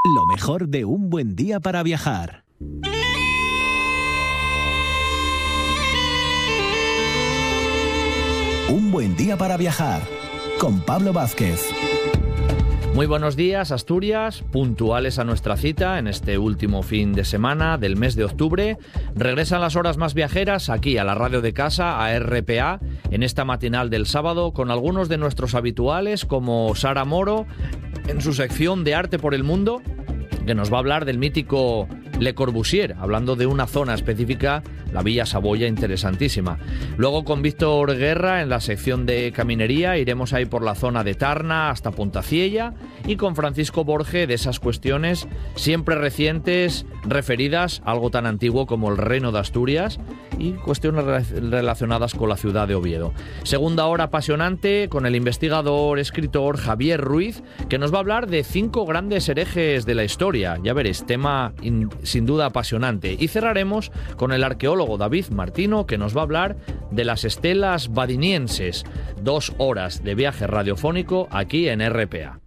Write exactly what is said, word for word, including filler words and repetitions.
Lo mejor de un buen día para viajar. Un buen día para viajar con Pablo Vázquez. Muy buenos días, Asturias, puntuales a nuestra cita en este último fin de semana del mes de octubre. Regresan las horas más viajeras aquí a la radio de casa, a R P A, en esta matinal del sábado, con algunos de nuestros habituales como Sara Moro en su sección de Arte por el Mundo, que nos va a hablar del mítico Le Corbusier, hablando de una zona específica, la Villa Saboya, interesantísima. Luego con Víctor Guerra en la sección de Caminería, iremos ahí por la zona de Tarna hasta Pontaciella, y con Francisco Borge de esas cuestiones siempre recientes referidas a algo tan antiguo como el Reino de Asturias y cuestiones relacionadas con la ciudad de Oviedo. Segunda hora apasionante con el investigador, escritor Javier Ruiz, que nos va a hablar de cinco grandes herejes de la historia. Ya veréis, tema in- sin duda apasionante. Y cerraremos con el arqueólogo David Martino, que nos va a hablar de las estelas badinienses. Dos horas de viaje radiofónico aquí en R P A.